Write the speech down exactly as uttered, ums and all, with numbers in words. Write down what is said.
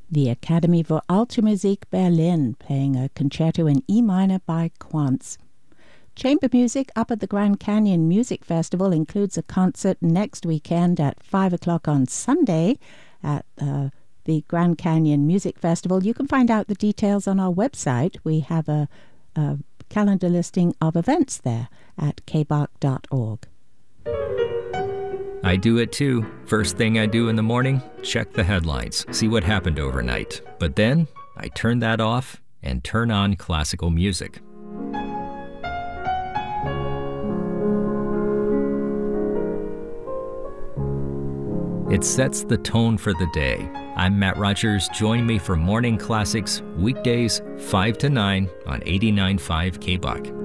The Academy für Alte Musik Berlin, playing a concerto in E minor by Quantz. Chamber music up at the Grand Canyon Music Festival includes a concert next weekend at five o'clock on Sunday at uh, the Grand Canyon Music Festival. You can find out the details on our website. We have a, a calendar listing of events there at k b a c dot org. I do it too. First thing I do in the morning, check the headlines, see what happened overnight. But then I turn that off and turn on classical music. It sets the tone for the day. I'm Matt Rogers. Join me for Morning Classics, weekdays five to nine on eighty-nine point five K B A C.